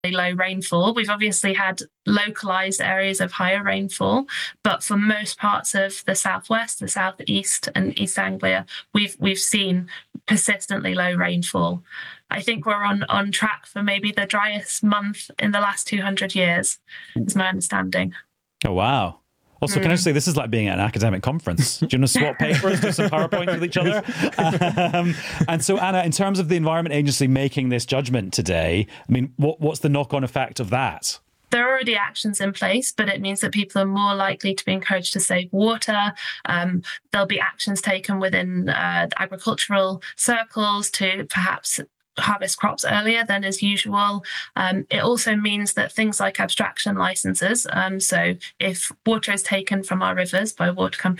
low rainfall. We've obviously had localized areas of higher rainfall, but for most parts of the southwest, the southeast, and East Anglia, we've seen persistently low rainfall. I think we're on track for maybe the driest month in the last 200 years, is my understanding. Oh, wow. Also, can I just say, this is like being at an academic conference. Do you want to swap papers, do some PowerPoints with each other? And so, Anna, in terms of the Environment Agency making this judgment today, I mean, what's the knock-on effect of that? There are already actions in place, but it means that people are more likely to be encouraged to save water. There'll be actions taken within agricultural circles to perhaps harvest crops earlier than is usual. It also means that things like abstraction licenses, so if water is taken from our rivers by water companies,